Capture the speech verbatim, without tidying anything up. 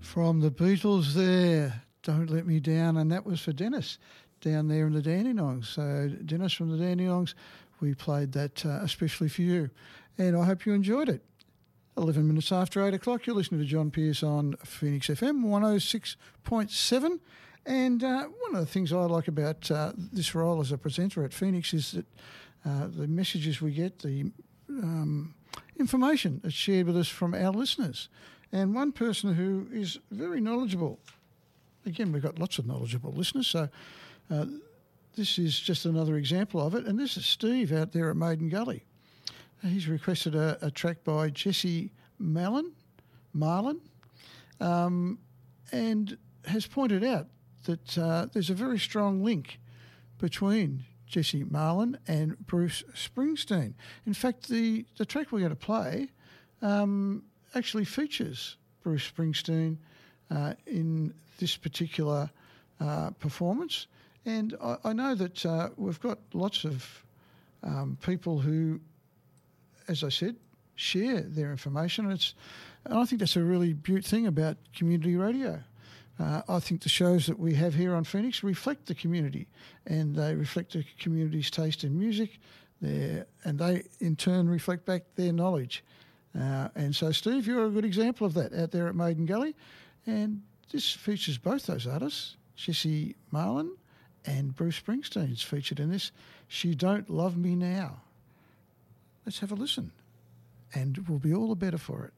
From the Beatles there, Don't Let Me Down, and that was for Dennis down there in the Dandenongs. So Dennis from the Dandenongs, we played that uh, especially for you, and I hope you enjoyed it. eleven minutes after eight o'clock, you're listening to John Pierce on Phoenix F M one oh six point seven, and uh, one of the things I like about uh, this role as a presenter at Phoenix is that uh, the messages we get, the um, information that's shared with us from our listeners. And one person who is very knowledgeable, again, we've got lots of knowledgeable listeners, so uh, this is just another example of it. And this is Steve out there at Maiden Gully. He's requested a, a track by Jesse Malin, Marlin, um, and has pointed out that uh, there's a very strong link between Jesse Marlin and Bruce Springsteen. In fact, the, the track we're going to play um, actually features Bruce Springsteen uh, in this particular uh, performance. And I, I know that uh, we've got lots of um, people who, as I said, share their information. And, it's, and I think that's a really beaut thing about community radio. Uh, I think the shows that we have here on Phoenix reflect the community, and they reflect the community's taste in music, their, and they in turn reflect back their knowledge. Uh, and so, Steve, you're a good example of that out there at Maiden Gully. And this features both those artists, Jesse Marlin and Bruce Springsteen's featured in this, She Don't Love Me Now. Let's have a listen, and we'll be all the better for it.